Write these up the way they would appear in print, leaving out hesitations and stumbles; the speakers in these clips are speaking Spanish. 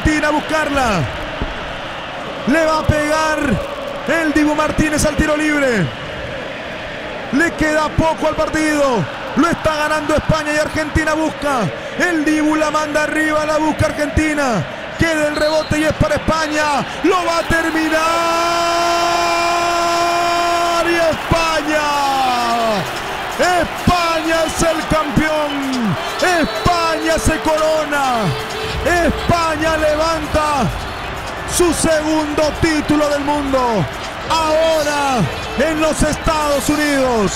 Argentina a buscarla. Le va a pegar el Dibu Martínez al tiro libre. Le queda poco al partido. Lo está ganando España y Argentina busca. El Dibu la manda arriba, la busca Argentina. Queda el rebote y es para España. Lo va a terminar. Y España. España es el campeón. España se corona. España levanta su segundo título del mundo. Ahora en los Estados Unidos.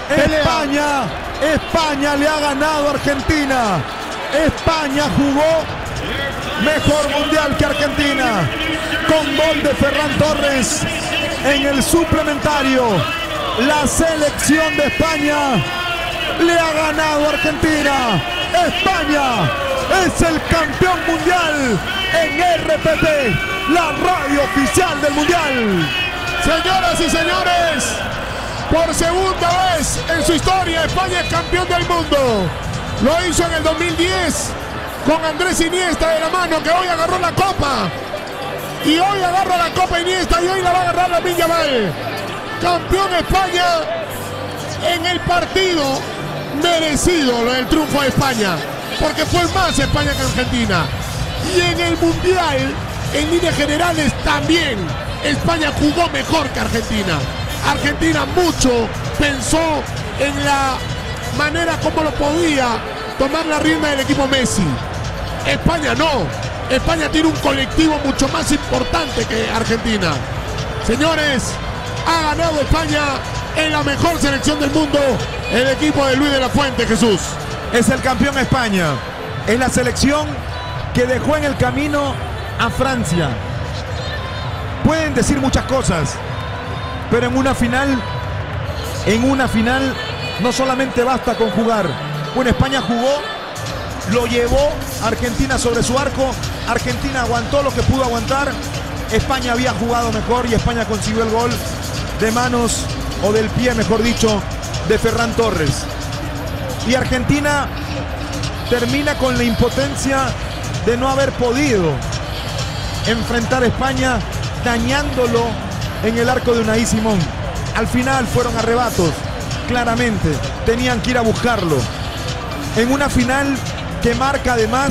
España le ha ganado a Argentina. España jugó mejor mundial que Argentina. Con gol de Ferran Torres en el suplementario. La selección de España le ha ganado a Argentina. España es el campeón mundial en RPP, la radio oficial del mundial. Señoras y señores, por segunda vez en su historia, España es campeón del mundo. Lo hizo en el 2010 con Andrés Iniesta de la mano, que hoy agarró la copa. Y hoy agarra la copa Iniesta y hoy la va a agarrar Lamine Yamal. Campeón España en el partido merecido, lo del triunfo de España, porque fue más España que Argentina. Y en el mundial, en líneas generales, también España jugó mejor que Argentina. Argentina mucho pensó en la manera como lo podía tomar la rienda del equipo Messi. España no. España tiene un colectivo mucho más importante que Argentina. Señores, ha ganado España en la mejor selección del mundo, el equipo de Luis de la Fuente, Jesús. Es el campeón España. Es la selección que dejó en el camino a Francia. Pueden decir muchas cosas, pero en una final no solamente basta con jugar. Bueno, España jugó, lo llevó a Argentina sobre su arco. Argentina aguantó lo que pudo aguantar. España había jugado mejor y España consiguió el gol de manos, o del pie, mejor dicho, de Ferran Torres. Y Argentina termina con la impotencia de no haber podido enfrentar a España, dañándolo en el arco de Unai Simón. Al final fueron arrebatos, claramente, tenían que ir a buscarlo. En una final que marca además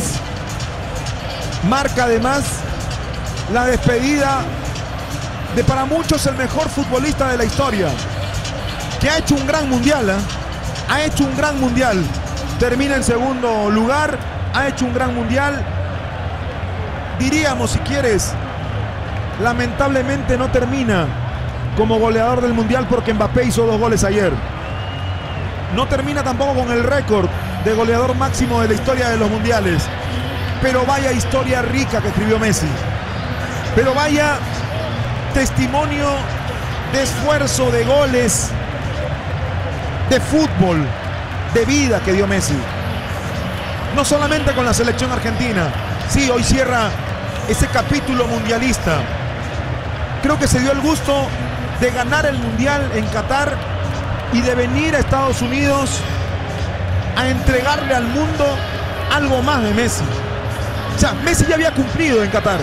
la despedida de, para muchos, el mejor futbolista de la historia, que ha hecho un gran mundial, ha hecho un gran mundial. Termina en segundo lugar, ha hecho un gran mundial. Diríamos, si quieres, lamentablemente no termina como goleador del mundial porque Mbappé hizo 2 goles ayer. No termina tampoco con el récord de goleador máximo de la historia de los mundiales. Pero vaya historia rica que escribió Messi. Pero vaya testimonio de esfuerzo, de goles, de fútbol, de vida que dio Messi. No solamente con la selección argentina. Sí, hoy cierra ese capítulo mundialista. Creo que se dio el gusto de ganar el mundial en Qatar y de venir a Estados Unidos a entregarle al mundo algo más de Messi. O sea, Messi ya había cumplido en Qatar.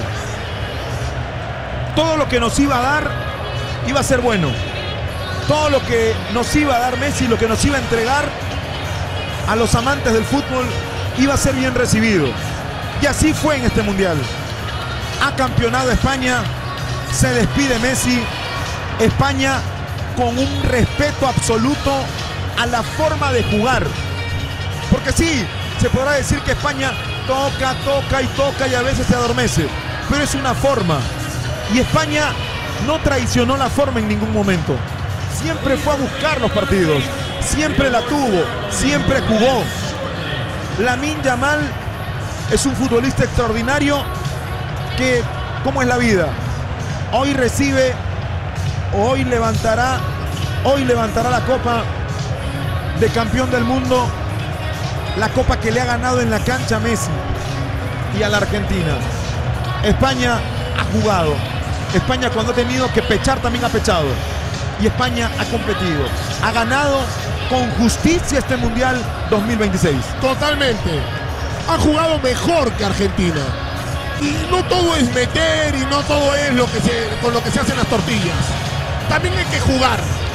Todo lo que nos iba a dar iba a ser bueno. Todo lo que nos iba a dar Messi, lo que nos iba a entregar a los amantes del fútbol, iba a ser bien recibido. Y así fue en este mundial. Ha campeonado España, se despide Messi. España con un respeto absoluto a la forma de jugar. Porque sí, se podrá decir que España toca y a veces se adormece. Pero es una forma. Y España no traicionó la forma en ningún momento. Siempre fue a buscar los partidos. Siempre la tuvo. Siempre jugó. Lamine Yamal es un futbolista extraordinario que, ¿cómo es la vida? Hoy recibe, hoy levantará la copa de campeón del mundo. La copa que le ha ganado en la cancha a Messi y a la Argentina. España ha jugado. España, cuando ha tenido que pechar, también ha pechado. Y España ha competido. Ha ganado con justicia este Mundial 2026. Totalmente. Ha jugado mejor que Argentina. Y no no todo es meter y no todo es con lo que se hacen las tortillas. También hay que jugar.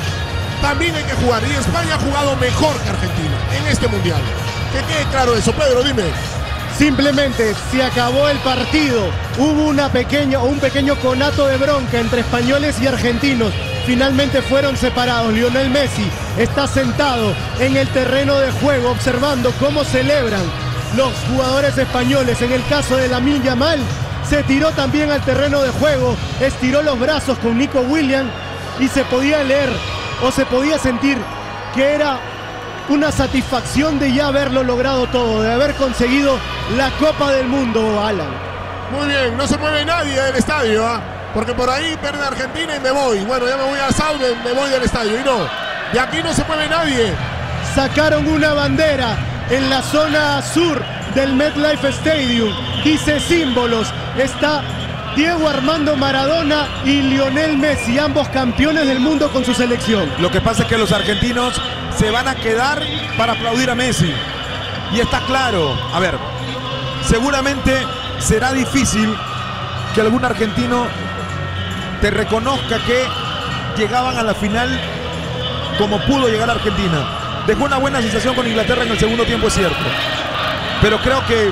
Y España ha jugado mejor que Argentina en este mundial. Que quede claro eso. Pedro, dime. Simplemente se acabó el partido. Hubo un pequeño conato de bronca entre españoles y argentinos. Finalmente fueron separados. Lionel Messi está sentado en el terreno de juego observando cómo celebran los jugadores españoles. En el caso de Lamine Yamal, se tiró también al terreno de juego, estiró los brazos con Nico Williams y se podía leer o se podía sentir que era una satisfacción de ya haberlo logrado todo, de haber conseguido la Copa del Mundo, Alan. Muy bien, no se mueve nadie del estadio, porque por ahí pierde Argentina y me voy. Bueno, ya me voy a Saudi, me voy del estadio. Y no, de aquí no se mueve nadie. Sacaron una bandera en la zona sur del MetLife Stadium. Dice símbolos. Está Diego Armando Maradona y Lionel Messi, ambos campeones del mundo con su selección. Lo que pasa es que los argentinos se van a quedar para aplaudir a Messi. Y está claro, a ver, seguramente será difícil que algún argentino te reconozca que llegaban a la final como pudo llegar a Argentina. Dejó una buena sensación con Inglaterra en el segundo tiempo, es cierto. Pero creo que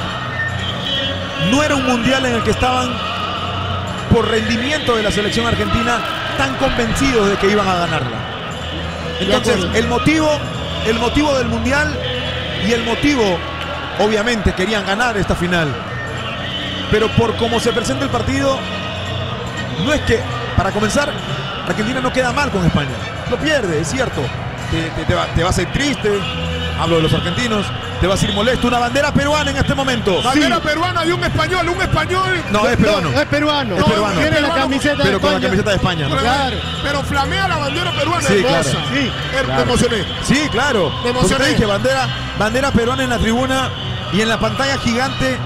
no era un mundial en el que estaban, por rendimiento de la selección argentina, tan convencidos de que iban a ganarla. Entonces, el motivo del mundial y el motivo, obviamente, querían ganar esta final. Pero por cómo se presenta el partido, no es que, para comenzar, Argentina no queda mal con España. Lo pierde, es cierto. Te vas a ir triste, hablo de los argentinos, te vas a ir molesto. Una bandera peruana en este momento. Bandera peruana de un español. No, es peruano. No, es peruano. Es peruano. Tiene la camiseta de pero España. con la camiseta de España, ¿no? Claro. Pero flamea la bandera peruana. Sí, hermosa. claro. Sí, Me emocioné. Sí, claro. Me emocioné. Porque te dije, bandera peruana en la tribuna y en la pantalla gigante,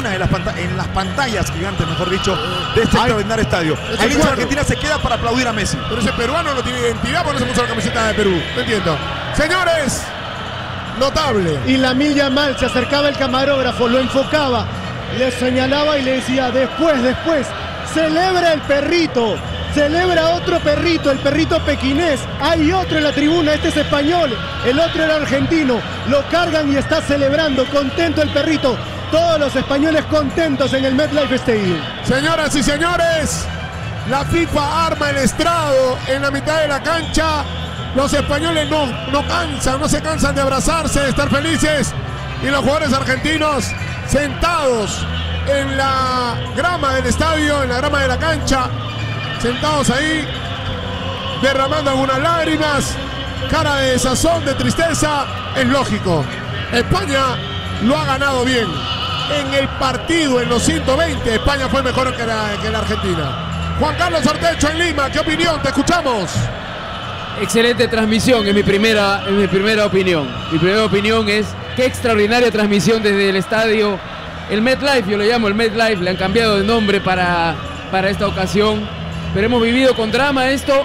en las pantallas gigantes, mejor dicho, de este extraordinario estadio. El hincha de Argentina se queda para aplaudir a Messi. Pero ese peruano no tiene identidad, por eso puso la camiseta de Perú. No entiendo. Señores, notable. Y Lamine Yamal se acercaba el camarógrafo, lo enfocaba, le señalaba y le decía, después, celebra el perrito, celebra otro perrito, el perrito pequinés. Hay otro en la tribuna, este es español, el otro era argentino. Lo cargan y está celebrando, contento el perrito. Todos los españoles contentos en el MetLife Stadium. Señoras y señores, la FIFA arma el estrado en la mitad de la cancha. Los españoles no se cansan de abrazarse, de estar felices. Y los jugadores argentinos sentados en la grama del estadio, en la grama de la cancha, sentados ahí, derramando algunas lágrimas, cara de desazón, de tristeza. Es lógico, España lo ha ganado bien. En el partido, en los 120, España fue mejor que la Argentina. Juan Carlos Ortecho en Lima, ¿qué opinión? Te escuchamos. Excelente transmisión, en mi primera opinión. Mi primera opinión es qué extraordinaria transmisión desde el estadio. El MetLife, yo lo llamo el MetLife, le han cambiado de nombre para esta ocasión. Pero hemos vivido con drama esto,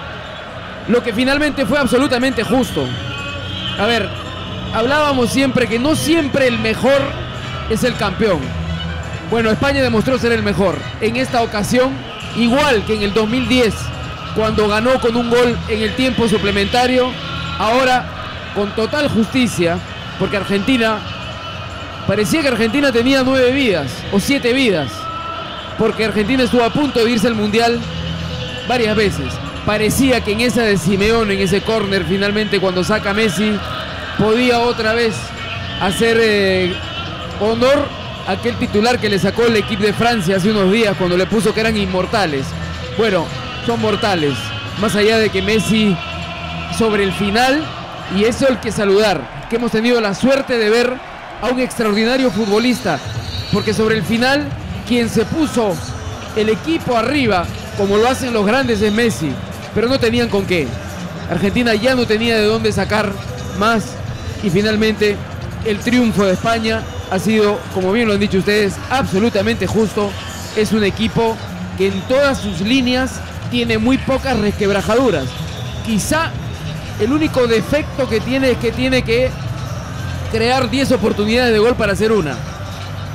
lo que finalmente fue absolutamente justo. A ver, hablábamos siempre que no siempre el mejor es el campeón. Bueno, España demostró ser el mejor. En esta ocasión, igual que en el 2010, cuando ganó con un gol en el tiempo suplementario, ahora con total justicia, porque parecía que Argentina tenía 9 vidas o 7 vidas, porque Argentina estuvo a punto de irse al Mundial varias veces. Parecía que en esa de Simeone, en ese córner, finalmente cuando saca Messi, podía otra vez hacer honor a aquel titular que le sacó el equipo de Francia hace unos días cuando le puso que eran inmortales. Bueno, son mortales, más allá de que Messi sobre el final, y eso hay que saludar, que hemos tenido la suerte de ver a un extraordinario futbolista, porque sobre el final quien se puso el equipo arriba, como lo hacen los grandes, es Messi, pero no tenían con qué. Argentina ya no tenía de dónde sacar más, y finalmente el triunfo de España ha sido, como bien lo han dicho ustedes, absolutamente justo. Es un equipo que en todas sus líneas tiene muy pocas resquebrajaduras. Quizá el único defecto que tiene es que tiene que crear 10 oportunidades de gol para hacer una.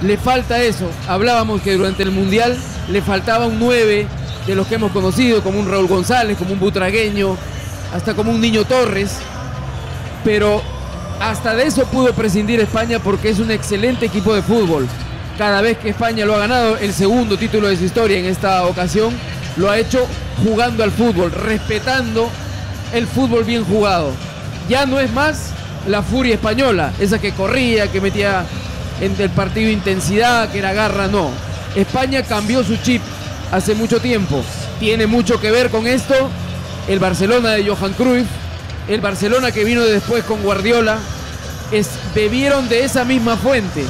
Le falta eso. Hablábamos que durante el Mundial le faltaba un 9 de los que hemos conocido, como un Raúl González, como un Butragueño, hasta como un Niño Torres. Pero hasta de eso pudo prescindir España porque es un excelente equipo de fútbol. Cada vez que España lo ha ganado, el segundo título de su historia en esta ocasión, lo ha hecho jugando al fútbol, respetando el fútbol bien jugado. Ya no es más la furia española, esa que corría, que metía en el partido intensidad, que era garra, no. España cambió su chip hace mucho tiempo. Tiene mucho que ver con esto el Barcelona de Johan Cruyff, el Barcelona que vino después con Guardiola, bebieron de esa misma fuente.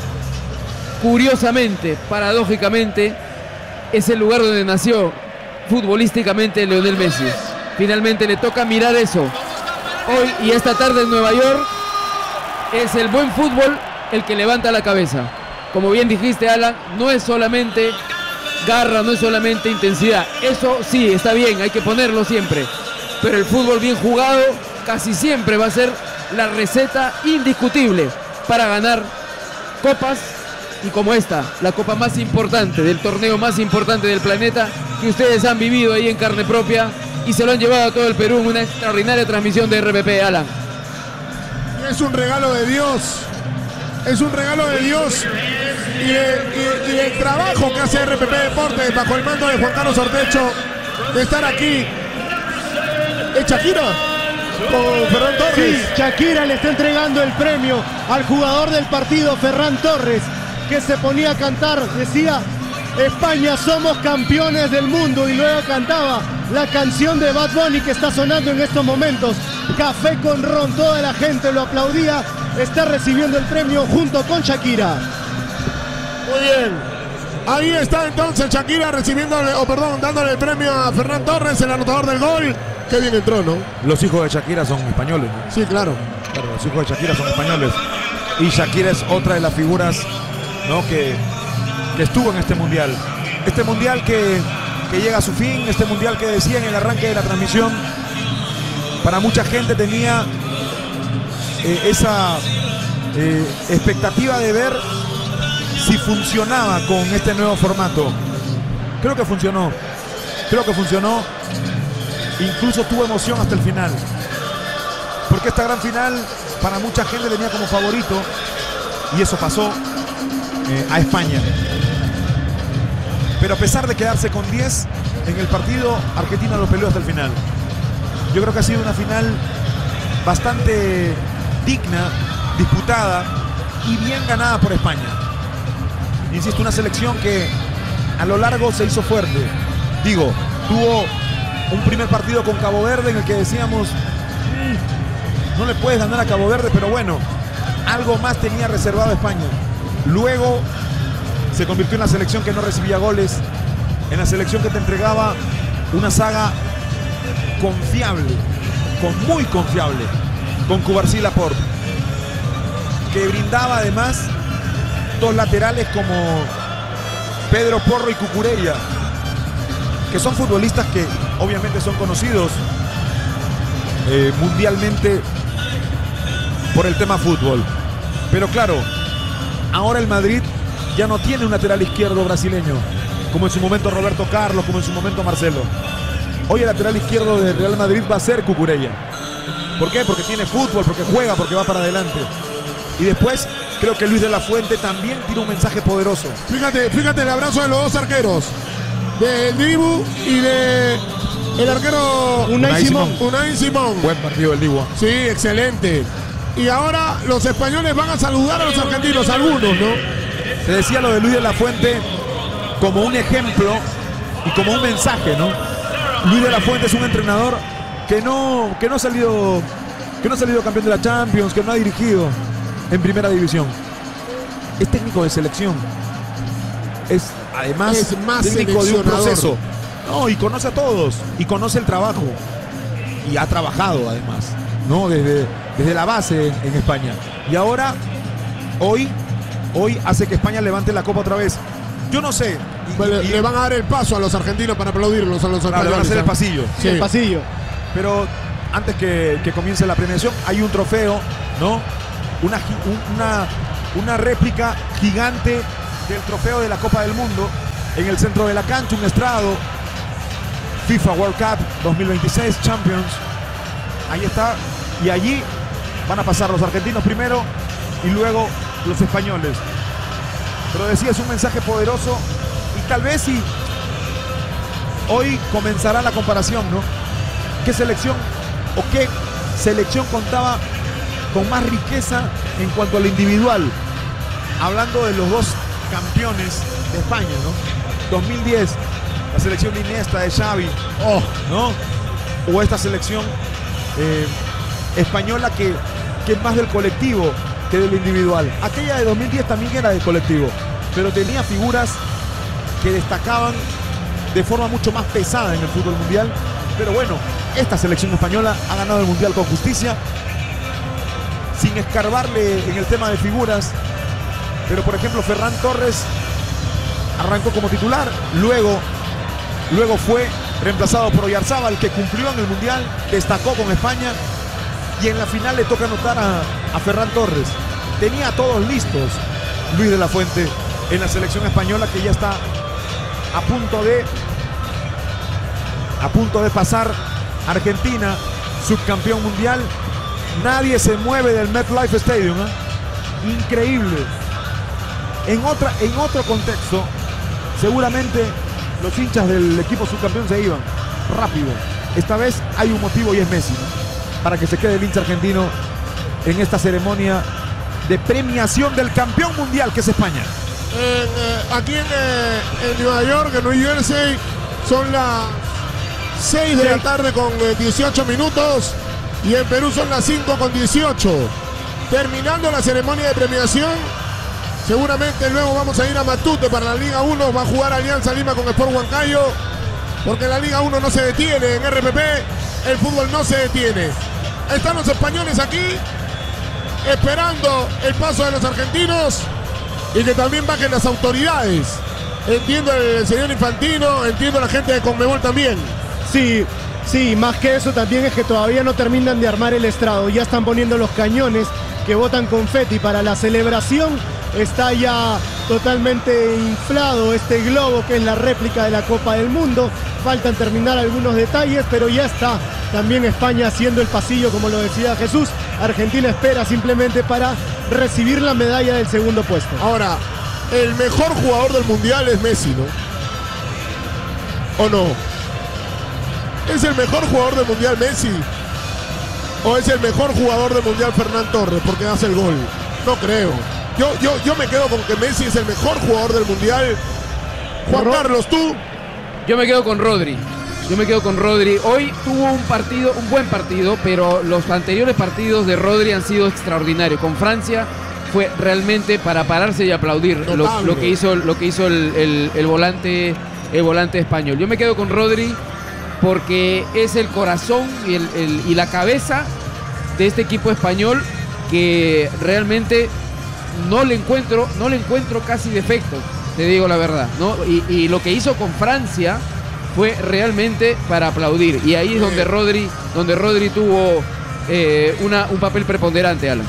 Curiosamente, paradójicamente, es el lugar donde nació futbolísticamente Lionel Messi. Finalmente le toca mirar eso. Hoy y esta tarde en Nueva York es el buen fútbol el que levanta la cabeza. Como bien dijiste, Alan, no es solamente garra, no es solamente intensidad. Eso sí, está bien, hay que ponerlo siempre. Pero el fútbol bien jugado casi siempre va a ser la receta indiscutible para ganar copas, y como esta, la copa más importante del torneo más importante del planeta, que ustedes han vivido ahí en carne propia y se lo han llevado a todo el Perú en una extraordinaria transmisión de RPP, Alan. Es un regalo de Dios. Es un regalo de Dios y el trabajo que hace RPP Deportes bajo el mando de Juan Carlos Ortecho de estar aquí. ¿Es Shakira? Con Ferran Torres. Sí, Shakira le está entregando el premio al jugador del partido, Ferran Torres, que se ponía a cantar, decía: España, somos campeones del mundo, y luego cantaba la canción de Bad Bunny que está sonando en estos momentos, Café con Ron. Toda la gente lo aplaudía. Está recibiendo el premio junto con Shakira. Muy bien. Ahí está entonces Shakira recibiéndole, dándole el premio a Ferran Torres, el anotador del gol. Qué bien entró, ¿no? Los hijos de Shakira son españoles, ¿no? Sí, claro. Claro, los hijos de Shakira son españoles. Y Shakira es otra de las figuras, ¿no?, que estuvo en este mundial. Este mundial que llega a su fin, este mundial que decía en el arranque de la transmisión, para mucha gente tenía esa expectativa de ver si funcionaba con este nuevo formato. Creo que funcionó. Incluso tuvo emoción hasta el final. Porque esta gran final para mucha gente tenía como favorito, y eso pasó, a España. Pero a pesar de quedarse con 10 en el partido, Argentina lo peleó hasta el final. Yo creo que ha sido una final bastante digna, disputada y bien ganada por España. Insisto, una selección que a lo largo se hizo fuerte. Digo, tuvo un primer partido con Cabo Verde en el que decíamos, no le puedes ganar a Cabo Verde, pero bueno, algo más tenía reservado España. Luego se convirtió en la selección que no recibía goles, en la selección que te entregaba una saga confiable, muy confiable, con Cubarsí y Laporte, que brindaba además dos laterales como Pedro Porro y Cucurella, que son futbolistas que obviamente son conocidos mundialmente por el tema fútbol. Pero claro, ahora el Madrid ya no tiene un lateral izquierdo brasileño, como en su momento Roberto Carlos, como en su momento Marcelo. Hoy el lateral izquierdo del Real Madrid va a ser Cucurella. ¿Por qué? Porque tiene fútbol, porque juega, porque va para adelante. Y después creo que Luis de la Fuente también tiene un mensaje poderoso. Fíjate el abrazo de los dos arqueros, del Dibu y de el arquero Unai Simón. Unai Simón. Buen partido del Dibu. Sí, excelente. Y ahora los españoles van a saludar a los argentinos, algunos, ¿no? Se decía lo de Luis de la Fuente como un ejemplo y como un mensaje, ¿no? Luis de la Fuente es un entrenador que no ha salido campeón de la Champions, que no ha dirigido en primera división. Es técnico de selección. Es además más técnico de un seleccionador. proceso. No, y conoce a todos, y conoce el trabajo. Y ha trabajado además, ¿no? Desde la base en España. Y ahora, hoy hace que España levante la copa otra vez. Yo no sé. Le van a dar el paso a los argentinos para aplaudirlos a los españoles. Le van a hacer el pasillo. Sí, el pasillo. Pero antes que comience la premiación, hay un trofeo, ¿no? Una una réplica gigante del trofeo de la Copa del Mundo en el centro de la cancha, un estrado. FIFA World Cup 2026 Champions. Ahí está. Y allí van a pasar los argentinos primero y luego los españoles. Pero decía, es un mensaje poderoso y tal vez si hoy comenzará la comparación, ¿no? ¿Qué selección o qué selección contaba con más riqueza en cuanto a lo individual? Hablando de los dos campeones de España, ¿no? 2010, la selección de Iniesta, de Xavi, ¿no? O esta selección española que es más del colectivo que de lo individual. Aquella de 2010 también era del colectivo, pero tenía figuras que destacaban de forma mucho más pesada en el fútbol mundial. Pero bueno, esta selección española ha ganado el mundial con justicia, sin escarbarle en el tema de figuras. Pero por ejemplo, Ferran Torres arrancó como titular, luego fue reemplazado por Oyarzábal, que cumplió en el mundial, destacó con España, y en la final le toca anotar a Ferran Torres. Tenía a todos listos Luis de la Fuente en la selección española, que ya está a punto de pasar Argentina, subcampeón mundial. Nadie se mueve del MetLife Stadium, ¿eh? Increíble. En otro contexto, seguramente los hinchas del equipo subcampeón se iban rápido. Esta vez hay un motivo y es Messi, ¿no? Para que se quede el hincha argentino en esta ceremonia de premiación del campeón mundial que es España. Aquí en Nueva York, en New Jersey, son las 6 de la tarde con 18 minutos y en Perú son las 5 con 18. Terminando la ceremonia de premiación, seguramente luego vamos a ir a Matute para la Liga 1. Va a jugar Alianza Lima con Sport Huancayo, porque la Liga 1 no se detiene. En RPP el fútbol no se detiene. Están los españoles aquí esperando el paso de los argentinos y que también bajen las autoridades. Entiendo el señor Infantino, entiendo la gente de Conmebol también. Sí, más que eso también es que todavía no terminan de armar el estrado. Ya están poniendo los cañones que botan confeti para la celebración. Está ya totalmente inflado este globo que es la réplica de la Copa del Mundo. Faltan terminar algunos detalles, pero ya está también España haciendo el pasillo, como lo decía Jesús. Argentina espera simplemente para recibir la medalla del segundo puesto. Ahora, el mejor jugador del mundial es Messi, ¿no? ¿O no? ¿Es el mejor jugador del mundial Messi? ¿O es el mejor jugador del mundial Ferran Torres porque hace el gol? No creo. Yo me quedo con que Messi es el mejor jugador del mundial. Juan Carlos, ¿tú? Yo me quedo con Rodri. Hoy tuvo un buen partido, pero los anteriores partidos de Rodri han sido extraordinarios. Con Francia fue realmente para pararse y aplaudir lo que hizo el volante español. Yo me quedo con Rodri porque es el corazón y la cabeza de este equipo español, que realmente no le encuentro casi defectos, te digo la verdad, ¿no? Y lo que hizo con Francia fue realmente para aplaudir, y ahí es donde Rodri tuvo un papel preponderante, Alan.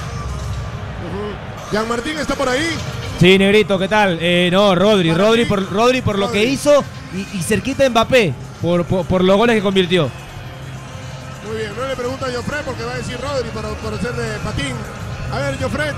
Jean Martín está por ahí. Sí, Negrito, ¿qué tal? No, Rodri por lo que hizo y cerquita de Mbappé por los goles que convirtió. Muy bien, no le pregunto a Jofre porque va a decir Rodri por ser de patín. A ver, Jofre.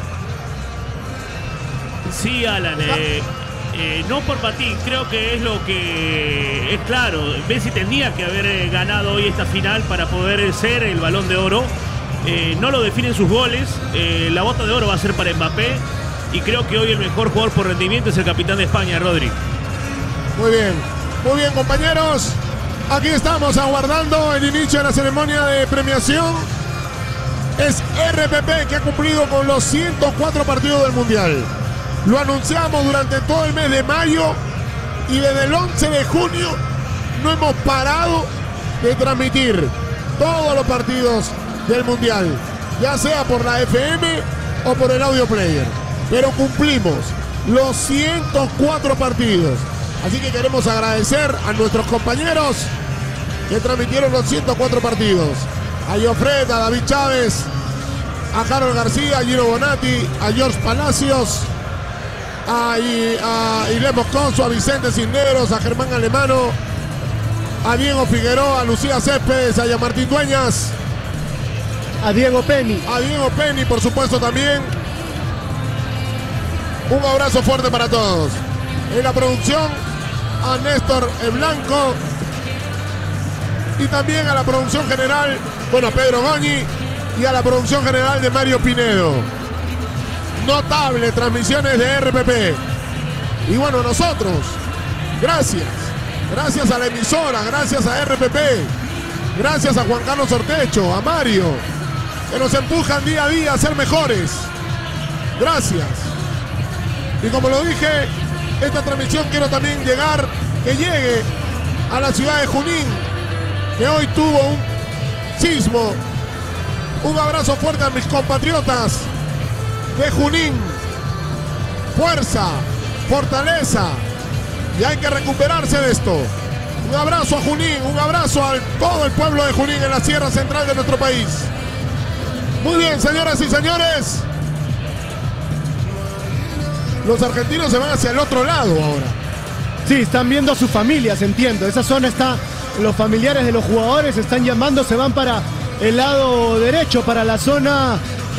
Sí, Alan, no por patín, creo que es lo que es claro. Messi tenía que haber ganado hoy esta final para poder ser el Balón de Oro. No lo definen sus goles, la bota de oro va a ser para Mbappé, y creo que hoy el mejor jugador por rendimiento es el capitán de España, Rodri. Muy bien, compañeros. Aquí estamos aguardando el inicio de la ceremonia de premiación. Es RPP que ha cumplido con los 104 partidos del Mundial. Lo anunciamos durante todo el mes de mayo y desde el 11 de junio no hemos parado de transmitir todos los partidos del Mundial, ya sea por la FM o por el audio player. Pero cumplimos los 104 partidos. Así que queremos agradecer a nuestros compañeros que transmitieron los 104 partidos. A Jofred, a David Chávez, a Harold García, a Gino Bonatti, a George Palacios, a Irene Moscoso, a Vicente Cisneros, a Germán Alemano, a Diego Figueroa, a Lucía Céspedes, a Martín Dueñas, A Diego Penny. a Diego Penny, por supuesto, también. Un abrazo fuerte para todos. En la producción, a Néstor Blanco. Y también a la producción general, bueno, a Pedro Goñi. Y a la producción general de Mario Pinedo. Notable transmisiones de RPP. Y bueno, nosotros, gracias. Gracias a la emisora, gracias a RPP. Gracias a Juan Carlos Ortecho, a Mario, que nos empujan día a día a ser mejores. Gracias. Y como lo dije, esta transmisión quiero también que llegue a la ciudad de Junín, que hoy tuvo un sismo. Un abrazo fuerte a mis compatriotas de Junín. Fuerza, fortaleza. Y hay que recuperarse de esto. Un abrazo a Junín, un abrazo a todo el pueblo de Junín en la Sierra Central de nuestro país. Muy bien, señoras y señores. Los argentinos se van hacia el otro lado ahora. Sí, están viendo a sus familias, entiendo. Esa zona está, los familiares de los jugadores están llamando, se van para el lado derecho, para la zona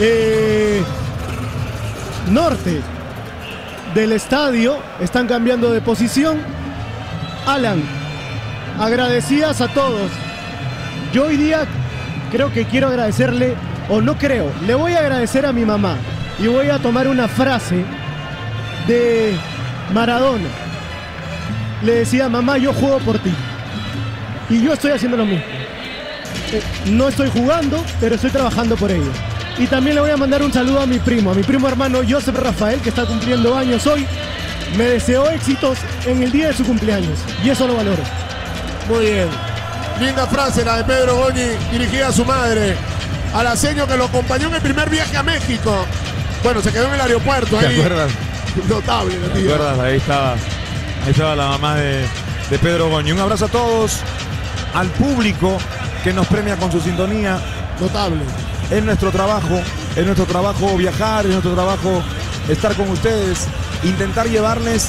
norte del estadio. Están cambiando de posición. Alan, agradecidas a todos. Yo hoy día creo que quiero agradecerle, o no creo, le voy a agradecer a mi mamá. Y voy a tomar una frase de Maradona. Le decía: mamá, yo juego por ti. Y yo estoy haciendo lo mismo. No estoy jugando, pero estoy trabajando por ello. Y también le voy a mandar un saludo a mi primo hermano Joseph Rafael, que está cumpliendo años hoy. Me deseó éxitos en el día de su cumpleaños, y eso lo valoro. Muy bien. Linda frase la de Pedro Goñi, dirigida a su madre, a la seño que lo acompañó en el primer viaje a México. Bueno, se quedó en el aeropuerto ahí. ¿Te acuerdas? Notable, la ¿Te tía. acuerdas? Ahí estaba la mamá de Pedro Goñi. Un abrazo a todos, al público que nos premia con su sintonía. Notable. Es nuestro trabajo viajar, es nuestro trabajo estar con ustedes, intentar llevarles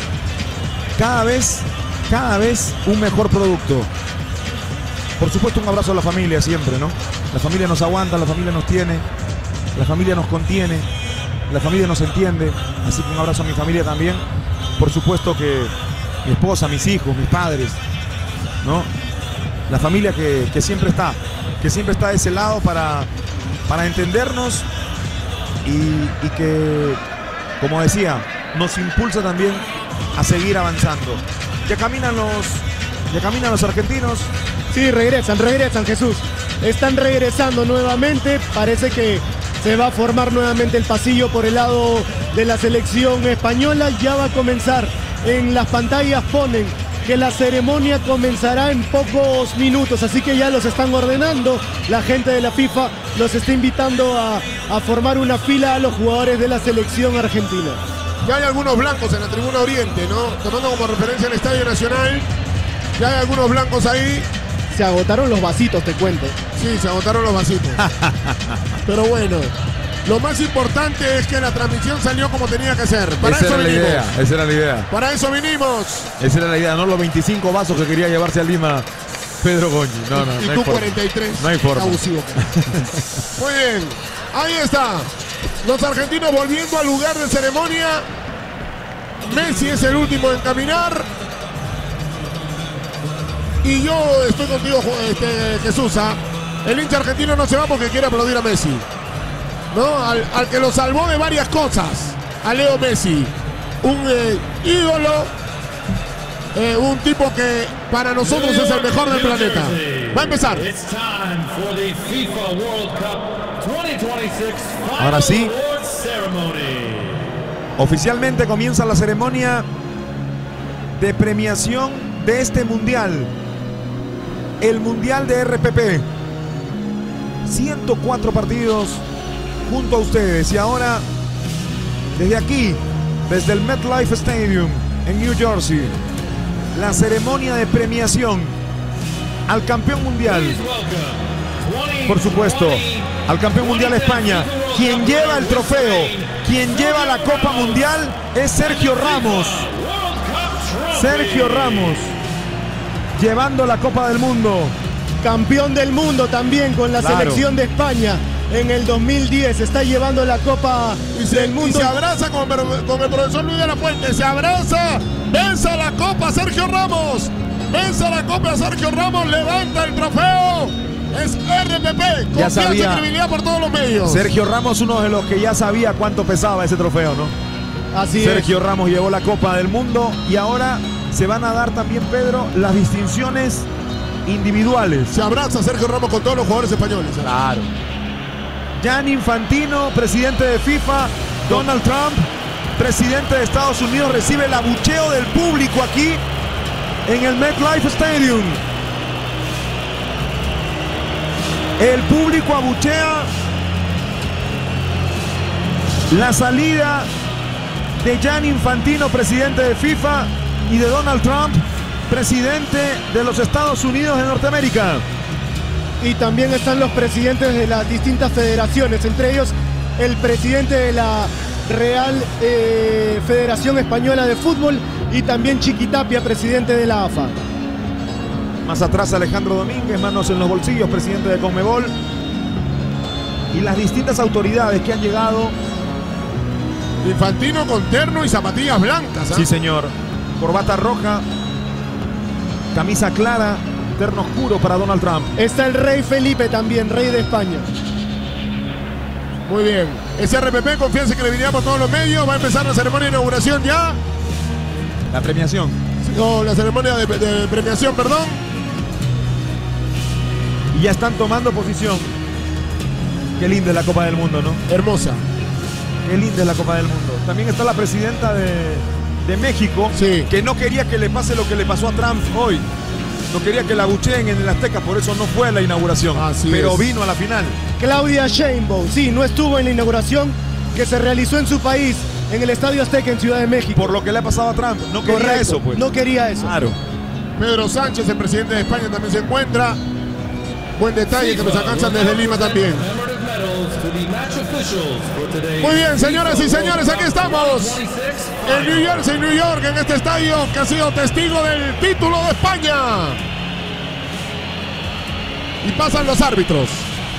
cada vez un mejor producto. Por supuesto, un abrazo a la familia siempre, ¿no? La familia nos aguanta, la familia nos tiene, la familia nos contiene, la familia nos entiende. Así que un abrazo a mi familia también. Por supuesto que mi esposa, mis hijos, mis padres, ¿no? La familia que siempre está de ese lado para entendernos y que, como decía, nos impulsa también a seguir avanzando. Ya caminan los argentinos. Sí, regresan, Jesús. Están regresando nuevamente. Parece que se va a formar nuevamente el pasillo por el lado de la selección española. Ya va a comenzar. En las pantallas ponen que la ceremonia comenzará en pocos minutos, así que ya los están ordenando. La gente de la FIFA los está invitando a formar una fila a los jugadores de la selección argentina. Ya hay algunos blancos en la tribuna oriente, ¿no? Tomando como referencia el Estadio Nacional. Ya hay algunos blancos ahí. Se agotaron los vasitos, te cuento. Sí, se agotaron los vasitos. Pero bueno, lo más importante es que la transmisión salió como tenía que ser. Para Esa eso era vinimos. esa era la idea. Para eso vinimos. Esa era la idea, no los 25 vasos que quería llevarse a Lima Pedro Goñi. No, Y no hay tú forma. 43. No hay forma. Abusivo. Muy bien. Ahí está. Los argentinos volviendo al lugar de ceremonia. Messi es el último en caminar. Y yo estoy contigo, Jesús. El hincha argentino no se va porque quiere aplaudir a Messi, ¿no? Al que lo salvó de varias cosas, a Leo Messi. Un ídolo, un tipo que para nosotros es el mejor del planeta. Va a empezar. Ahora sí, oficialmente comienza la ceremonia de premiación de este mundial. El mundial de RPP. 104 partidos junto a ustedes. Y ahora, desde aquí, desde el MetLife Stadium en New Jersey, la ceremonia de premiación al campeón mundial por supuesto, al campeón mundial España. Quien lleva el trofeo, quien lleva la Copa Mundial es Sergio Ramos. Sergio Ramos, llevando la Copa del Mundo. Campeón del mundo también con la Claro. selección de España en el 2010. Está llevando la Copa del Y Mundo. se abraza con el profesor Luis de la Fuente. Se abraza. Besa la copa Sergio Ramos. Besa la copa Sergio Ramos. Levanta el trofeo. Es RPP. Ya Confianza sabía. y credibilidad por todos los medios. Sergio Ramos, uno de los que ya sabía cuánto pesaba ese trofeo, ¿no? Así Sergio Ramos llevó la Copa del Mundo y ahora se van a dar también, Pedro, las distinciones individuales. Se abraza Sergio Ramos con todos los jugadores españoles. Claro. Gianni Infantino, presidente de FIFA. Donald Trump, presidente de Estados Unidos, recibe el abucheo del público aquí en el MetLife Stadium. El público abuchea la salida de Gianni Infantino, presidente de FIFA, y de Donald Trump, presidente de los Estados Unidos de Norteamérica. Y también están los presidentes de las distintas federaciones, entre ellos el presidente de la Real Federación Española de Fútbol y también Chiquitapia, presidente de la AFA. Más atrás Alejandro Domínguez, manos en los bolsillos, presidente de Conmebol. Y las distintas autoridades que han llegado. Infantino con terno y zapatillas blancas. Sí, señor. Corbata roja, camisa clara, terno oscuro para Donald Trump. Está el rey Felipe también, rey de España. Muy bien. SRPP, confianza y credibilidad por todos los medios. Va a empezar la ceremonia de inauguración ya. La premiación. No, la ceremonia de premiación, perdón. Y ya están tomando posición. Qué linda es la Copa del Mundo, ¿no? Hermosa. Qué linda es la Copa del Mundo. También está la presidenta de México, Sí. que no quería que le pase lo que le pasó a Trump hoy. No quería que la abucheen en el Azteca, por eso no fue a la inauguración. Así pero es. vino a la final. Claudia Sheinbaum, sí, no estuvo en la inauguración que se realizó en su país, en el Estadio Azteca en Ciudad de México. Por lo que le ha pasado a Trump. No quería Correcto, eso, pues. no quería eso. Claro. Pedro Sánchez, el presidente de España, también se encuentra. Buen detalle que nos alcanzan desde Lima también. Muy bien, señoras y señores, aquí estamos en New Jersey, New York, en este estadio que ha sido testigo del título de España. Y pasan los árbitros.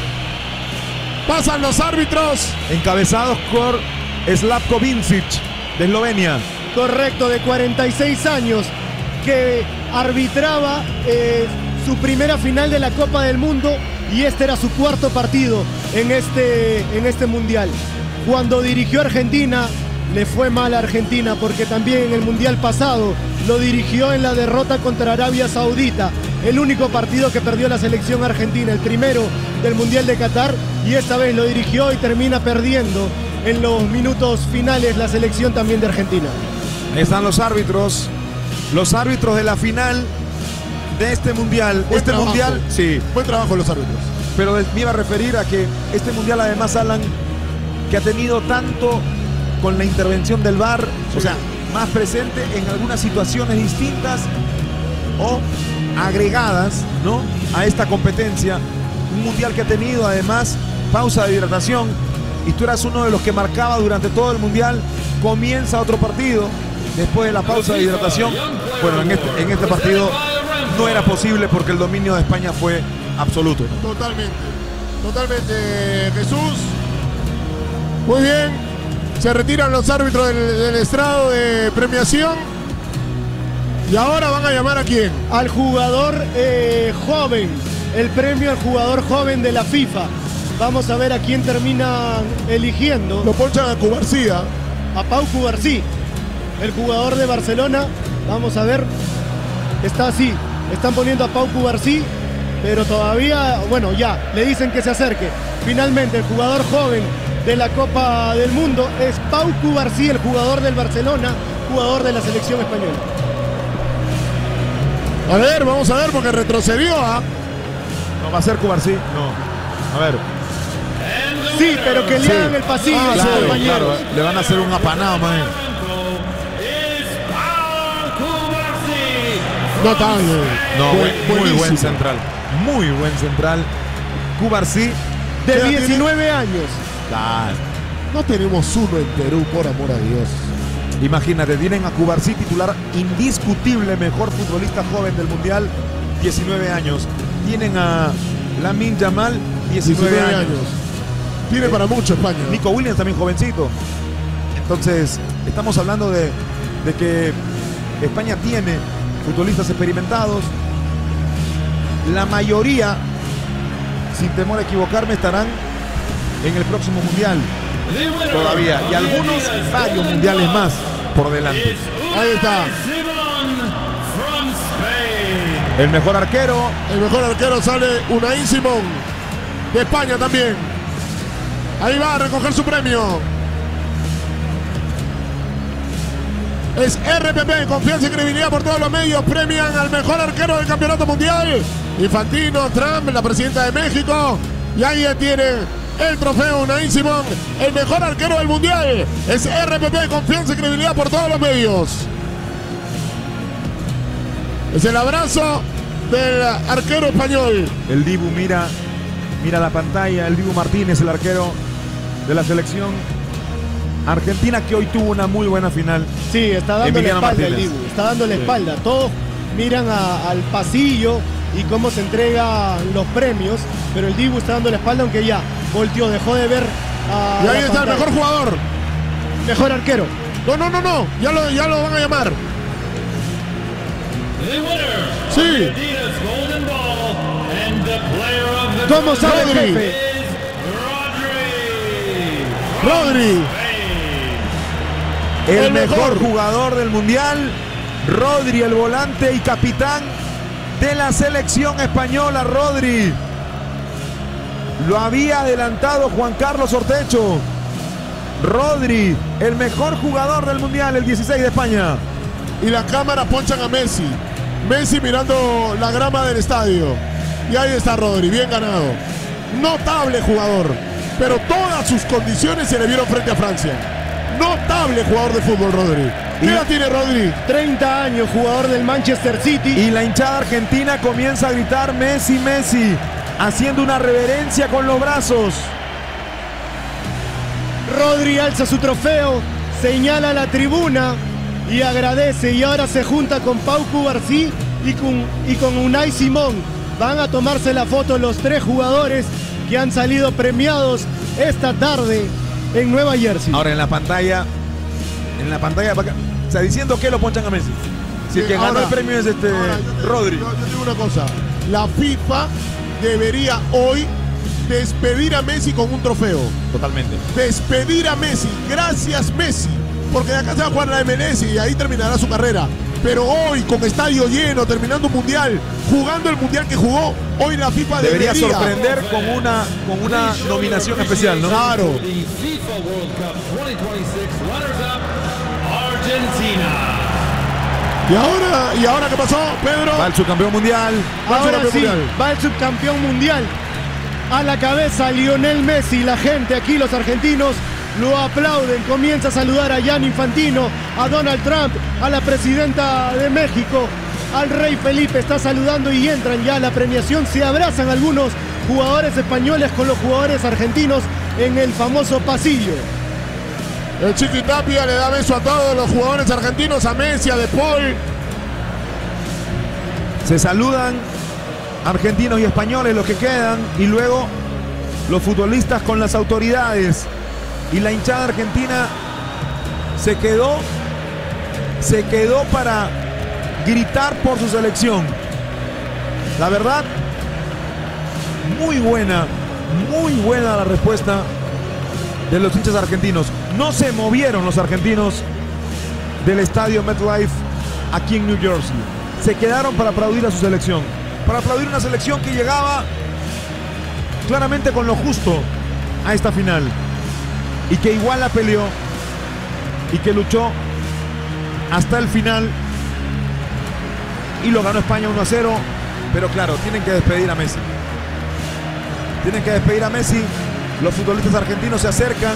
Pasan los árbitros. Encabezados por Slavko Vincic, de Eslovenia. Correcto, de 46 años, que arbitraba su primera final de la Copa del Mundo y este era su cuarto partido en este Mundial. Cuando dirigió a Argentina, le fue mal a Argentina porque también en el Mundial pasado lo dirigió en la derrota contra Arabia Saudita, el único partido que perdió la selección argentina, el primero del Mundial de Qatar, y esta vez lo dirigió y termina perdiendo en los minutos finales la selección también de Argentina. Ahí están los árbitros de la final de este mundial. Buen Este trabajo. mundial, sí, Buen trabajo los árbitros. pero me iba a referir a que este mundial además, Alan, que ha tenido tanto con la intervención del VAR, o sea, más presente en algunas situaciones distintas o agregadas, ¿no?, a esta competencia. Un mundial que ha tenido además pausa de hidratación, y tú eras uno de los que marcaba durante todo el mundial: comienza otro partido después de la pausa de hidratación. Bueno, en este partido no era posible porque el dominio de España fue absoluto. Totalmente. Totalmente, Jesús. Muy bien. Se retiran los árbitros del estrado de premiación. Y ahora van a llamar ¿a quién? Al jugador joven, el premio al jugador joven de la FIFA. Vamos a ver a quién terminan eligiendo. Lo ponchan a Cubarsía. A Pau Cubarsí, el jugador de Barcelona. Vamos a ver. Está así. Están poniendo a Pau Cubarsí, pero todavía, bueno, ya, le dicen que se acerque. Finalmente, el jugador joven de la Copa del Mundo es Pau Cubarsí, el jugador del Barcelona, jugador de la selección española. A ver, vamos a ver porque retrocedió. ¿No va a ser Cubarsí? No. A ver. Sí, pero que le hagan el pasillo a su Claro, compañero. claro, le van a hacer un apanado, man. Notable. No, muy buen Buenísimo. central. Muy buen central. Cubarsí. De 19 años. Claro. No tenemos uno en Perú, por amor a Dios. Imagínate, tienen a Cubarsí, titular indiscutible, mejor futbolista joven del Mundial, 19 años. Tienen a Lamine Yamal, 19 años. Tiene para mucho España. Nico Williams también jovencito. Entonces, estamos hablando de que España tiene futbolistas experimentados. La mayoría, sin temor a equivocarme, estarán en el próximo Mundial todavía. Y algunos, varios mundiales más por delante. Ahí está. El mejor arquero. El mejor arquero sale Unai Simón. De España también. Ahí va a recoger su premio. Es RPP, confianza y credibilidad por todos los medios. Premian al mejor arquero del campeonato mundial. Infantino, Trump, la presidenta de México. Y ahí tiene el trofeo Unai Simón, el mejor arquero del mundial. Es RPP, confianza y credibilidad por todos los medios. Es el abrazo del arquero español. El Dibu mira la pantalla. El Dibu Martínez, el arquero de la selección argentina, que hoy tuvo una muy buena final. Sí, está dando Emiliano la espalda el Martínez. Dibu, está dando la espalda. Todos miran al pasillo y cómo se entregan los premios, pero el Dibu está dando la espalda, aunque ya volteó, dejó de ver a Y ahí la está el pantalla. mejor jugador. Mejor arquero. No. Ya lo van a llamar. Sí. ¿Cómo sabe el Rodri. jefe? Rodri. El mejor jugador del mundial, Rodri, el volante y capitán de la selección española. Rodri lo había adelantado Juan Carlos Ortecho. Rodri, el mejor jugador del mundial, el 16 de España. Y las cámaras ponchan a Messi. Messi mirando la grama del estadio. Y ahí está Rodri, bien ganado. Notable jugador. Pero todas sus condiciones se le vieron frente a Francia. Notable jugador de fútbol, Rodri. ¿Qué edad tiene Rodri? 30 años, jugador del Manchester City. Y la hinchada argentina comienza a gritar Messi, Messi, haciendo una reverencia con los brazos. Rodri alza su trofeo, señala la tribuna y agradece. Y ahora se junta con Pau Cubarsí y con Unai Simón. Van a tomarse la foto los tres jugadores que han salido premiados esta tarde en Nueva Jersey. Ahora en la pantalla, o sea, diciendo que lo ponchan a Messi. Si el que ganó Ahora, el premio es Rodri. Yo digo una cosa. La FIFA debería hoy despedir a Messi con un trofeo. Totalmente. Despedir a Messi. Gracias, Messi. Porque de acá se va a jugar la MLS y ahí terminará su carrera. Pero hoy, con estadio lleno, terminando un mundial, jugando el mundial que jugó, hoy la FIFA Debería debería sorprender con una nominación especial, ¿no? Claro. ¿Y ahora qué pasó, Pedro? Va el subcampeón mundial. Ahora sí, mundial. va el subcampeón mundial. A la cabeza Lionel Messi. La gente aquí, los argentinos, lo aplauden. Comienza a saludar a Gianni Infantino, a Donald Trump, a la presidenta de México, al rey Felipe. Está saludando y entran ya a la premiación. Se abrazan algunos jugadores españoles con los jugadores argentinos en el famoso pasillo. El Chiqui Tapia le da beso a todos los jugadores argentinos, a Messi, a De Paul. Se saludan argentinos y españoles los que quedan, y luego los futbolistas con las autoridades. Y la hinchada argentina se quedó para gritar por su selección. La verdad, muy buena la respuesta de los hinchas argentinos. No se movieron los argentinos del estadio MetLife aquí en New Jersey. Se quedaron para aplaudir a su selección. Para aplaudir una selección que llegaba claramente con lo justo a esta final. Y que igual la peleó. Y que luchó hasta el final. Y lo ganó España 1-0. Pero claro, tienen que despedir a Messi. Tienen que despedir a Messi. Los futbolistas argentinos se acercan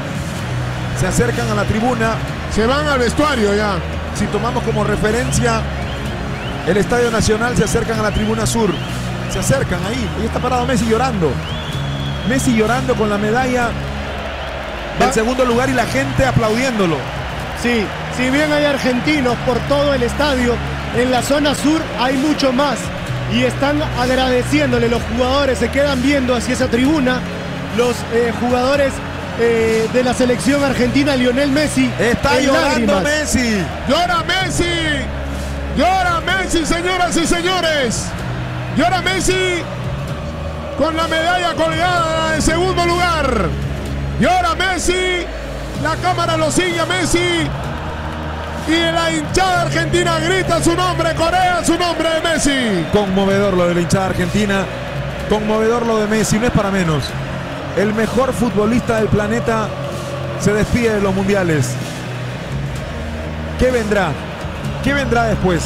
a la tribuna. Se van al vestuario ya. Si tomamos como referencia el Estadio Nacional, se acercan a la tribuna sur. se acercan ahí. Ahí está parado Messi llorando. Messi llorando con la medalla del segundo lugar y la gente aplaudiéndolo. Sí, si bien hay argentinos por todo el estadio, en la zona sur hay mucho más. Y están agradeciéndole, los jugadores se quedan viendo hacia esa tribuna. Los jugadores de la selección argentina, Lionel Messi. Está llorando lágrimas. Messi. ¡Llora Messi! ¡Llora Messi, señoras y señores! ¡Llora Messi! Con la medalla colgada en segundo lugar. ¡Llora Messi! La cámara lo sigue a Messi. Y la hinchada argentina grita su nombre, corea su nombre de Messi. Conmovedor lo de la hinchada argentina. Conmovedor lo de Messi, no es para menos. El mejor futbolista del planeta se despide de los mundiales. ¿Qué vendrá? ¿Qué vendrá después?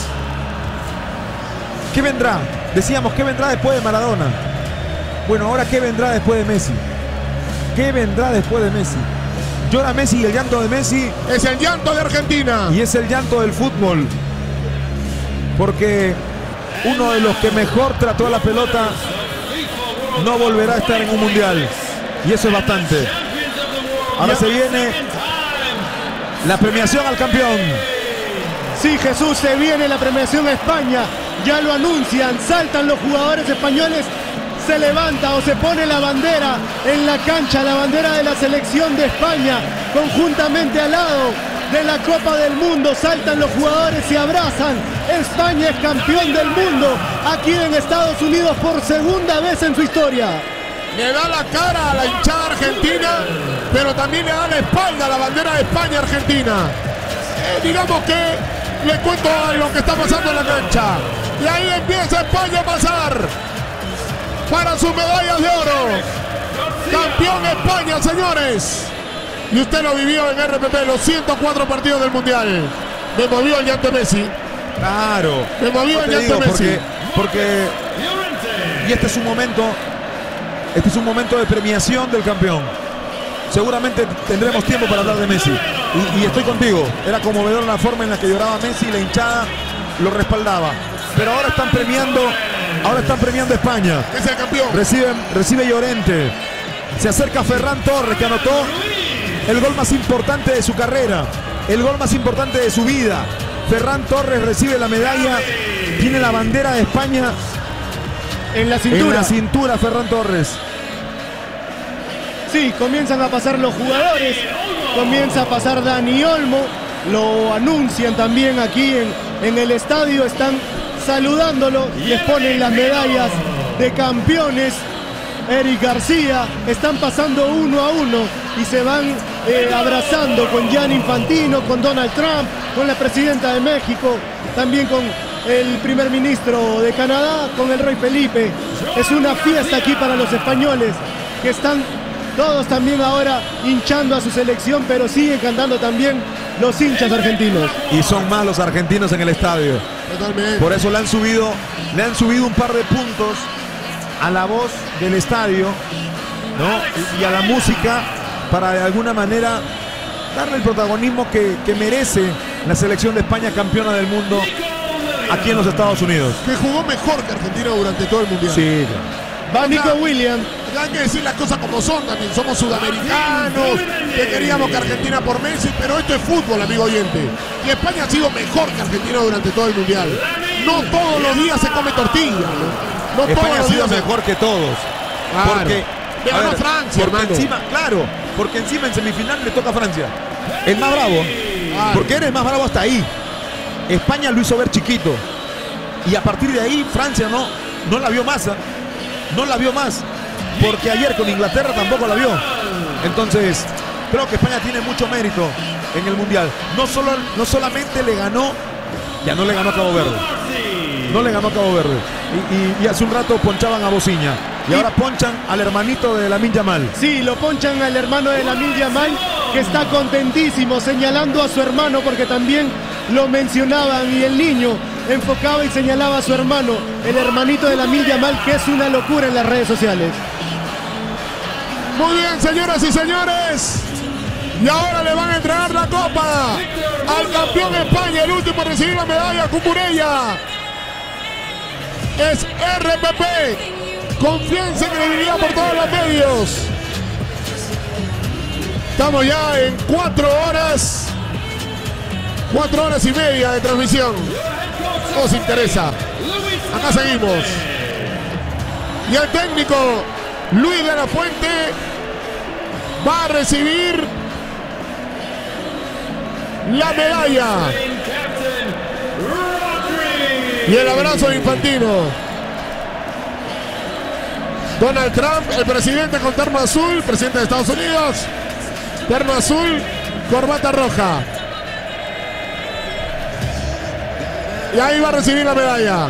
¿Qué vendrá? Decíamos, ¿qué vendrá después de Maradona? Bueno, ahora ¿qué vendrá después de Messi? ¿Qué vendrá después de Messi? Llora Messi y el llanto de Messi es el llanto de Argentina. Y es el llanto del fútbol. Porque uno de los que mejor trató a la pelota no volverá a estar en un mundial. Y eso es bastante. Ahora se viene la premiación al campeón. Sí, Jesús, se viene la premiación a España. Ya lo anuncian, saltan los jugadores españoles. Se levanta o se pone la bandera en la cancha, la bandera de la selección de España, conjuntamente al lado de la Copa del Mundo. Saltan los jugadores y abrazan. España es campeón del mundo aquí en Estados Unidos por segunda vez en su historia. Le da la cara a la hinchada argentina, pero también le da la espalda a la bandera de España-Argentina. Digamos que le cuento lo que está pasando en la cancha. Y ahí empieza España a pasar para sus medallas de oro. Campeón España, señores. Y usted lo vivió en RPP, los 104 partidos del Mundial. Me movió el llanto Messi. Claro. Me movió el llanto Messi. Porque y este es un momento de premiación del campeón. Seguramente tendremos tiempo para hablar de Messi. Y estoy contigo. Era conmovedor la forma en la que lloraba Messi y la hinchada lo respaldaba. Pero ahora están premiando a España. Es el campeón. Recibe Llorente. Se acerca Ferran Torres, que anotó el gol más importante de su carrera, el gol más importante de su vida. Ferran Torres recibe la medalla, tiene la bandera de España en la cintura. En la cintura, Ferran Torres. Sí, comienzan a pasar los jugadores, comienza a pasar Dani Olmo, lo anuncian también aquí en el estadio, están saludándolo, les ponen las medallas de campeones. Eric García, están pasando uno a uno y se van abrazando con Gianni Infantino, con Donald Trump, con la presidenta de México, también con el primer ministro de Canadá, con el rey Felipe. Es una fiesta aquí para los españoles, que están todos también ahora hinchando a su selección, pero siguen cantando también los hinchas argentinos. Y son más los argentinos en el estadio. Totalmente. Por eso le han subido un par de puntos a la voz del estadio, ¿no? Y a la música, para de alguna manera darle el protagonismo que merece la selección de España, campeona del mundo aquí en los Estados Unidos. Que jugó mejor que Argentina durante todo el mundial. Sí. Va Nico Williams. Hay que decir las cosas como son también. Somos sudamericanos, que queríamos que Argentina por Messi, pero esto es fútbol, amigo oyente. Y España ha sido mejor que Argentina durante todo el mundial. No todos los días se come tortilla, ¿no? No España ha sido días mejor que todos. Claro. Porque le ganó a Francia, porque hermano. encima, claro, porque encima en semifinal le toca a Francia. El más bravo. Claro. Porque eres más bravo hasta ahí. España lo hizo ver chiquito. Y a partir de ahí Francia no la vio más. No la vio más. Porque ayer con Inglaterra tampoco la vio. Entonces, creo que España tiene mucho mérito en el Mundial. No solamente le ganó, ya no le ganó a Cabo Verde. No le ganó a Cabo Verde. Y hace un rato ponchaban a Bociña. Y ahora ponchan al hermanito de Lamine Yamal. Sí, lo ponchan al hermano de Lamine Yamal, que está contentísimo, señalando a su hermano, porque también lo mencionaban, y el niño enfocaba y señalaba a su hermano, el hermanito de Lamine Yamal, que es una locura en las redes sociales. Muy bien, señoras y señores. Y ahora le van a entregar la copa al campeón España, el último en recibir la medalla, Cucurella. Es RPP. Confianza y credibilidad por todos los medios. Estamos ya en 4 horas. 4 horas y media de transmisión. Nos interesa. Acá seguimos. Y el técnico Luis de la Fuente va a recibir la medalla y el abrazo de Infantino. Donald Trump, el presidente con terno azul, presidente de Estados Unidos, terno azul, corbata roja. Y ahí va a recibir la medalla.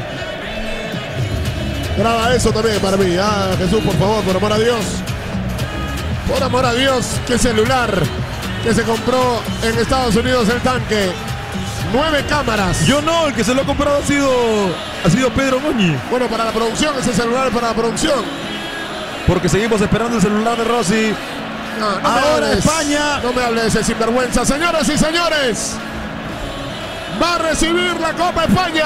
Graba eso también para mí. Ah, Jesús, por favor, por amor a Dios. Por amor a Dios, qué celular que se compró en Estados Unidos el tanque. 9 cámaras. Yo no, el que se lo ha comprado ha sido Pedro Moñi. Bueno, para la producción, ese celular es para la producción. Porque seguimos esperando el celular de Rossi. No Ahora España. No me hable de ese sinvergüenza. Señoras y señores, va a recibir la Copa España.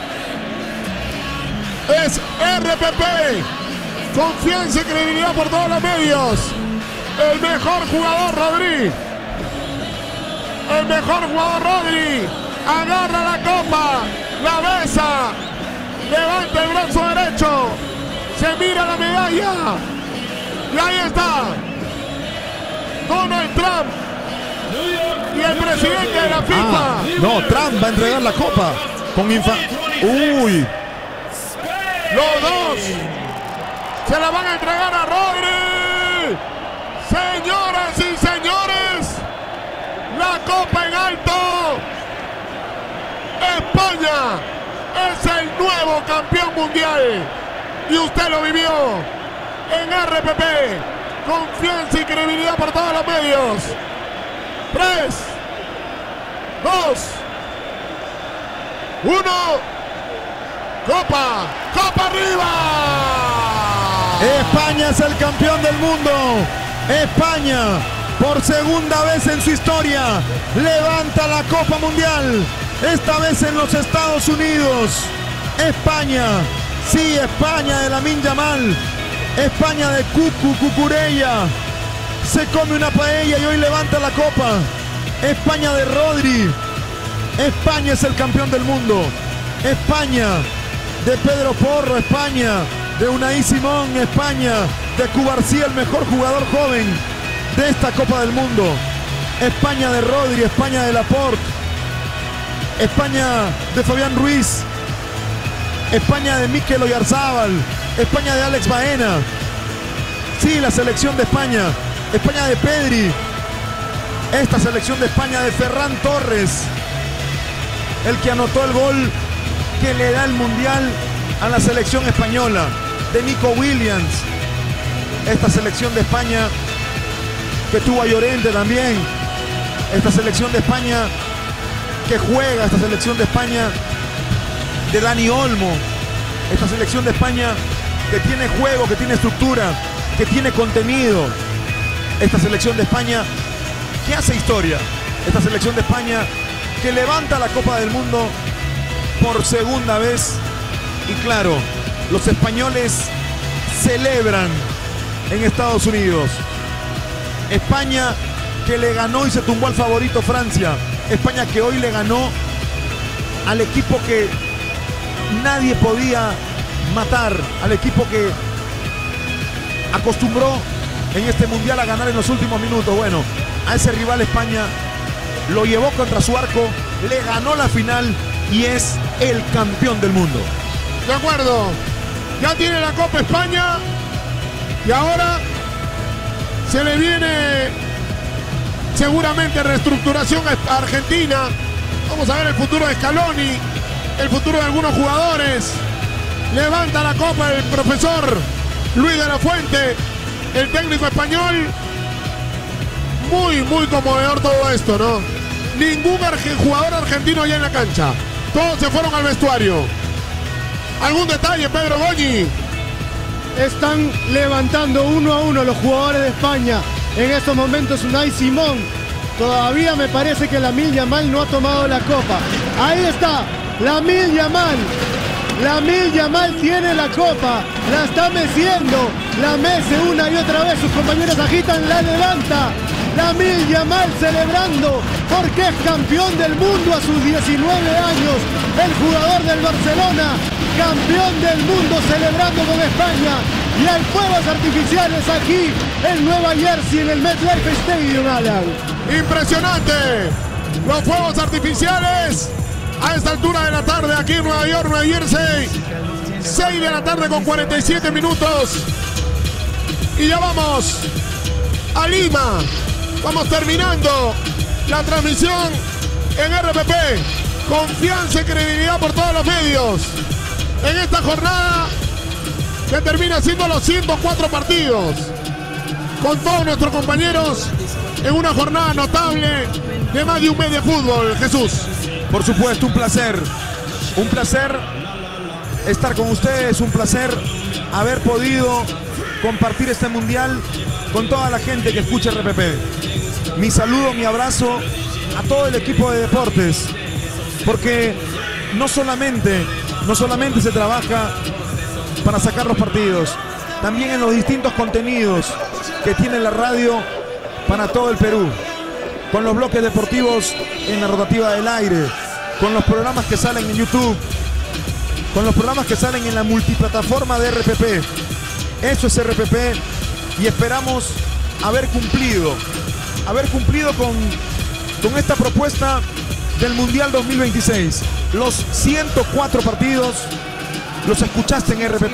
Es RPP. Confianza y credibilidad por todos los medios. El mejor jugador, Rodri. El mejor jugador, Rodri. Agarra la copa. La besa. Levanta el brazo derecho. Se mira la medalla. Y ahí está. Donald Trump. Y el presidente de la FIFA. No, Trump va a entregar la copa. Con Uy. Los dos se la van a entregar a Rodri. Señoras y señores, la copa en alto. España es el nuevo campeón mundial. Y usted lo vivió en RPP. Confianza y credibilidad por todos los medios. 3, 2, 1. Copa, Copa arriba. España es el campeón del mundo. España, por segunda vez en su historia, levanta la Copa Mundial. Esta vez en los Estados Unidos. España, sí, España de Lamine Yamal. España de Cucurella. Se come una paella y hoy levanta la copa. España de Rodri. España es el campeón del mundo. España de Pedro Porro, España de Unai Simón, España de Cubarsí, el mejor jugador joven de esta Copa del Mundo. España de Rodri, España de Laporte, España de Fabián Ruiz, España de Mikel Oyarzábal, España de Alex Baena. Sí, la selección de España. España de Pedri. Esta selección de España de Ferran Torres, el que anotó el gol que le da el mundial a la selección española, de Nico Williams. Esta selección de España que tuvo a Llorente también. Esta selección de España que juega, esta selección de España de Dani Olmo. Esta selección de España que tiene juego, que tiene estructura, que tiene contenido. Esta selección de España que hace historia. Esta selección de España que levanta la Copa del Mundo por segunda vez. Y claro, los españoles celebran en Estados Unidos. España que le ganó y se tumbó al favorito Francia. España que hoy le ganó al equipo que nadie podía matar, al equipo que acostumbró en este mundial a ganar en los últimos minutos. Bueno, a ese rival España lo llevó contra su arco, le ganó la final y es el campeón del mundo. De acuerdo, ya tiene la Copa España y ahora se le viene seguramente reestructuración a Argentina. Vamos a ver el futuro de Scaloni, el futuro de algunos jugadores. Levanta la copa el profesor Luis de la Fuente, el técnico español. Muy conmovedor todo esto, ¿no? Ningún jugador argentino allá en la cancha. Todos se fueron al vestuario. ¿Algún detalle, Pedro Goñi? Están levantando 1 a 1 los jugadores de España. En estos momentos Unai Simón. Todavía me parece que Lamine Yamal no ha tomado la copa. Ahí está, Lamine Yamal. Lamine Yamal tiene la copa, la está meciendo, la mece una y otra vez, sus compañeros agitan, la levanta. Lamine Yamal celebrando porque es campeón del mundo a sus 19 años. El jugador del Barcelona, campeón del mundo, celebrando con España. Y hay fuegos artificiales aquí en Nueva Jersey, en el MetLife Stadium, Alan. Impresionante. Los fuegos artificiales a esta altura de la tarde aquí en Nueva York, Nueva Jersey. 6 de la tarde con 47 minutos. Y ya vamos a Lima. Vamos terminando la transmisión en RPP. Confianza y credibilidad por todos los medios. En esta jornada que termina siendo los 104 partidos. Con todos nuestros compañeros en una jornada notable de más de un mes de fútbol, Jesús. Por supuesto, un placer. Un placer estar con ustedes, un placer haber podido compartir este mundial con toda la gente que escucha RPP. Mi saludo, mi abrazo a todo el equipo de deportes, porque no solamente se trabaja para sacar los partidos, también en los distintos contenidos que tiene la radio para todo el Perú, con los bloques deportivos en la rotativa del aire, con los programas que salen en YouTube, con los programas que salen en la multiplataforma de RPP. Eso es RPP y esperamos haber cumplido con esta propuesta del Mundial 2026. Los 104 partidos los escuchaste en RPP.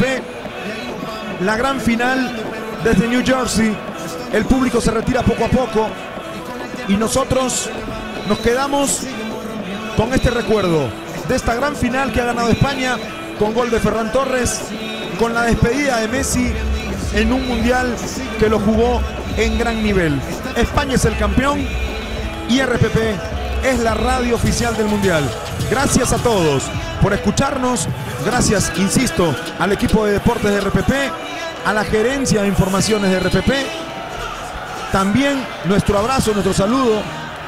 La gran final desde New Jersey. El público se retira poco a poco y nosotros nos quedamos con este recuerdo de esta gran final que ha ganado España con gol de Ferran Torres, con la despedida de Messi en un mundial que lo jugó en gran nivel. España es el campeón y RPP es la radio oficial del mundial. Gracias a todos por escucharnos. Gracias, insisto, al equipo de deportes de RPP, a la gerencia de informaciones de RPP. También nuestro abrazo, nuestro saludo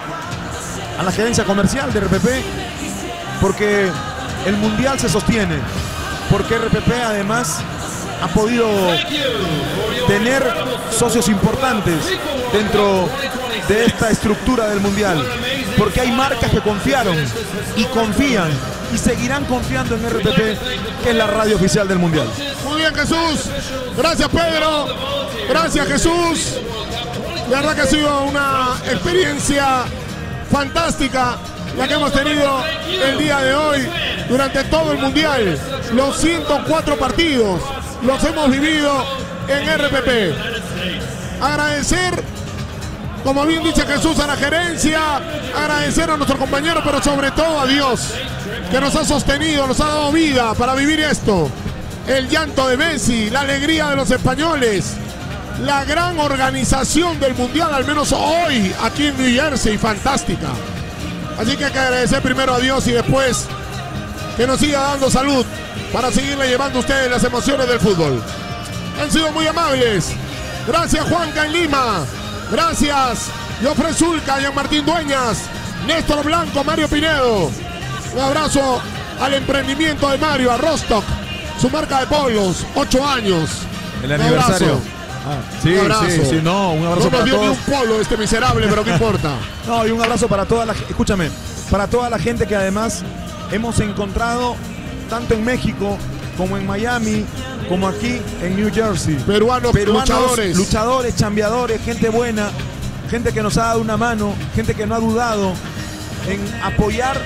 a la gerencia comercial de RPP, porque el mundial se sostiene, porque RPP además ha podido tener socios importantes dentro de esta estructura del mundial, porque hay marcas que confiaron y confían y seguirán confiando en RPP, que es la radio oficial del mundial. Muy bien, Jesús. Gracias, Pedro. Gracias, Jesús. La verdad que ha sido una experiencia fantástica la que hemos tenido el día de hoy durante todo el mundial. Los 104 partidos los hemos vivido en RPP. Agradecer, como bien dice Jesús, a la gerencia, agradecer a nuestros compañeros, pero sobre todo a Dios, que nos ha sostenido, nos ha dado vida para vivir esto. El llanto de Messi, la alegría de los españoles, la gran organización del mundial, al menos hoy aquí en New Jersey, fantástica. Así que hay que agradecer primero a Dios y después que nos siga dando salud para seguirle llevando a ustedes las emociones del fútbol. Han sido muy amables. Gracias, Juanca en Lima. Gracias, Jofre Zulca, Jean Martín Dueñas, Néstor Blanco, Mario Pinedo. Un abrazo al emprendimiento de Mario, a Rostock, su marca de polos, 8 años. El aniversario. Sí, un abrazo. sí, no, un abrazo no para nos dio todos. ni un polo este miserable, pero qué importa. No, y un abrazo para toda la, escúchame, para toda la gente que además hemos encontrado tanto en México como en Miami, como aquí en New Jersey. Peruanos luchadores, chambeadores, gente buena, gente que nos ha dado una mano, gente que no ha dudado en apoyar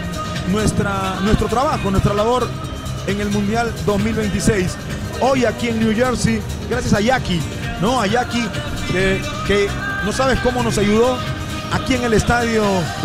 nuestro trabajo, nuestra labor en el Mundial 2026. Hoy aquí en New Jersey, gracias a Jackie, ¿no? A Jackie, que no sabes cómo nos ayudó aquí en el estadio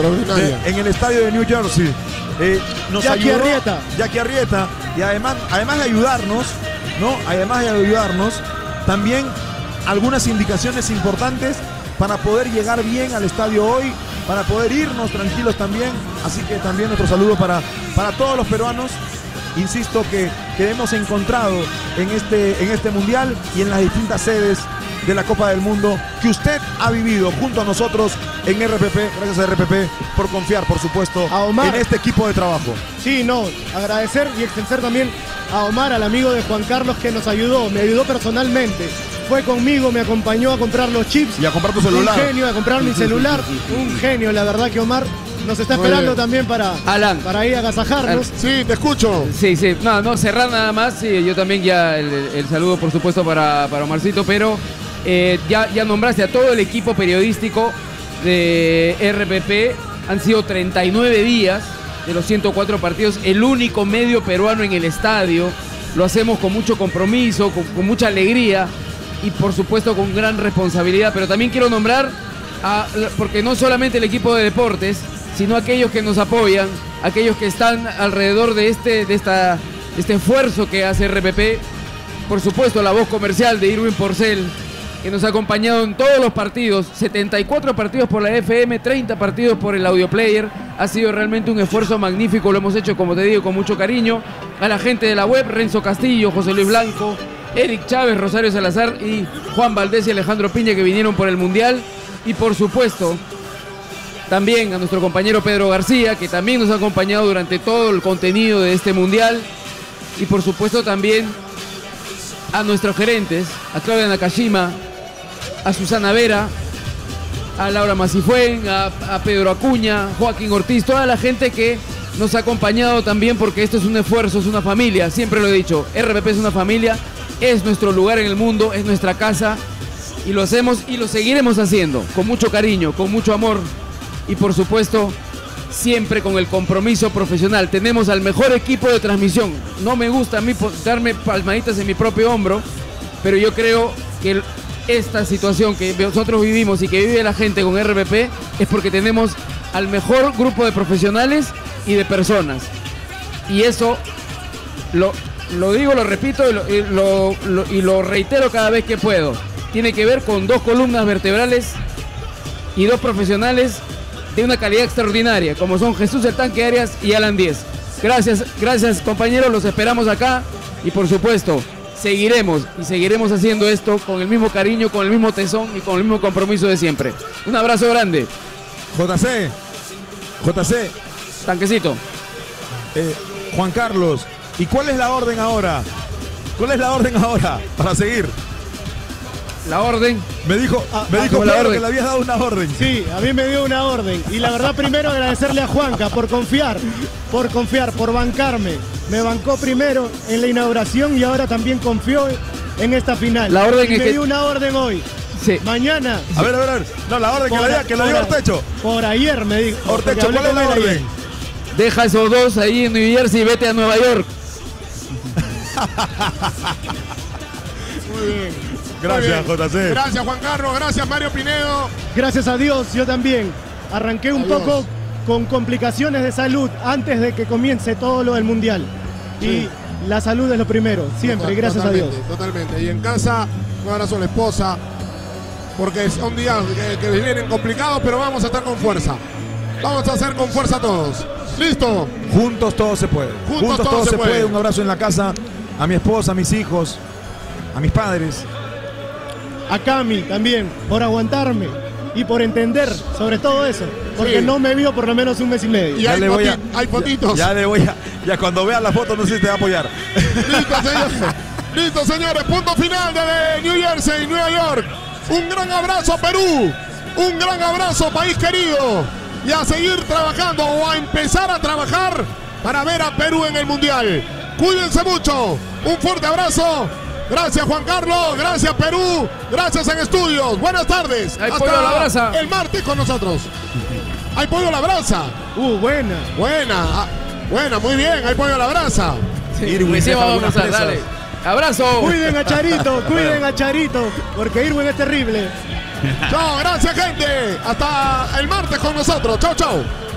de New Jersey. Nos Jackie ayudó Arrieta. Jackie Arrieta, y además de ayudarnos, ¿no? Además de ayudarnos, también algunas indicaciones importantes para poder llegar bien al estadio hoy, para poder irnos tranquilos también. Así que también nuestro saludo para todos los peruanos, insisto, que hemos encontrado en este mundial y en las distintas sedes de la Copa del Mundo que usted ha vivido junto a nosotros en RPP. Gracias a RPP por confiar, por supuesto, A Omar. en este equipo de trabajo. Sí, no, agradecer y extender también a Omar, al amigo de Juan Carlos que nos ayudó, me ayudó personalmente. Fue conmigo, me acompañó a comprar los chips. Y a comprar tu celular. Un genio, a comprar mi celular. Un genio, la verdad que Omar nos está Muy esperando bien. también para ir a agasajarnos. Sí, te escucho. Sí, sí, no, cerrar nada más. Sí, yo también ya el saludo, por supuesto, para Omarcito, pero ya nombraste a todo el equipo periodístico de RPP. Han sido 39 días de los 104 partidos, el único medio peruano en el estadio. Lo hacemos con mucho compromiso, con mucha alegría y por supuesto con gran responsabilidad. Pero también quiero nombrar, porque no solamente el equipo de deportes, sino aquellos que nos apoyan, aquellos que están alrededor de este esfuerzo que hace RPP. Por supuesto, la voz comercial de Irwin Porcel, que nos ha acompañado en todos los partidos, 74 partidos por la FM, 30 partidos por el Audio Player. Ha sido realmente un esfuerzo magnífico, lo hemos hecho, como te digo, con mucho cariño. A la gente de la web, Renzo Castillo, José Luis Blanco, Eric Chávez, Rosario Salazar y Juan Valdés y Alejandro Piña, que vinieron por el Mundial. Y por supuesto, también a nuestro compañero Pedro García, que también nos ha acompañado durante todo el contenido de este Mundial. Y por supuesto también a nuestros gerentes, a Claudia Nakashima, a Susana Vera, a Laura Macifuen, a Pedro Acuña, Joaquín Ortiz, toda la gente que nos ha acompañado también, porque esto es un esfuerzo, es una familia, siempre lo he dicho, RPP es una familia, es nuestro lugar en el mundo, es nuestra casa, y lo hacemos y lo seguiremos haciendo, con mucho cariño, con mucho amor, y por supuesto, siempre con el compromiso profesional. Tenemos al mejor equipo de transmisión. No me gusta a mí darme palmaditas en mi propio hombro, pero yo creo que esta situación que nosotros vivimos y que vive la gente con RPP es porque tenemos al mejor grupo de profesionales y de personas. Y eso lo digo, lo repito y lo reitero cada vez que puedo. Tiene que ver con 2 columnas vertebrales y 2 profesionales de una calidad extraordinaria, como son Jesús el Tanque Arias y Alan Díez. Gracias compañeros, los esperamos acá y por supuesto seguiremos haciendo esto con el mismo cariño, con el mismo tesón y con el mismo compromiso de siempre. Un abrazo grande. JC, Tanquecito. Juan Carlos, ¿y cuál es la orden ahora? ¿Cuál es la orden ahora para seguir? La orden. Me dijo como la Pedro orden. que le habías dado una orden. Sí, a mí me dio una orden. Y la verdad, primero agradecerle a Juanca por confiar, por bancarme. Me bancó primero en la inauguración y ahora también confió en esta final. La orden y es me que- dio una orden hoy. Sí. Mañana. A ver. No, la orden que le dio Ortecho. Por ayer me dijo. Ortecho, porque ¿cuál es hablé la con él orden? ayer. Deja esos 2 ahí en New Jersey y vete a Nueva York. Muy bien. Gracias, Muy bien. JC. Gracias, Juan Carlos. Gracias, Mario Pinedo. Gracias a Dios, yo también. Arranqué un Adiós. poco con complicaciones de salud antes de que comience todo lo del Mundial. Sí. Y la salud es lo primero, siempre, gracias a Dios. Totalmente. Y en casa, un abrazo a la esposa, porque son días que les vienen complicados, pero vamos a estar con fuerza. Vamos a hacer con fuerza todos. ¿Listo? Juntos todo se puede. Juntos todo se puede. Un abrazo en la casa a mi esposa, a mis hijos, a mis padres. A Cami también, por aguantarme y por entender sobre todo eso, porque Sí. no me vio por lo menos un mes y medio. Y Ya hay, le voy hay fotitos. Ya cuando vea la foto no sé si te va a apoyar. Listo, señores. Listo, señores. Punto final de New Jersey, Nueva York. Un gran abrazo, Perú. Un gran abrazo, país querido. Y a seguir trabajando o a empezar a trabajar para ver a Perú en el Mundial. Cuídense mucho. Un fuerte abrazo. Gracias, Juan Carlos. Gracias, Perú. Gracias en estudios. Buenas tardes. Hay pollo a la brasa. El martes con nosotros. Hay pollo a la brasa. Buena. Buena, muy bien. Hay pollo a la brasa. Irwin, Recién deja vamos algunas a darle. presas. Abrazo. Cuiden a Charito, porque Irwin es terrible. Chao, gracias, gente. Hasta el martes con nosotros. Chao, chao.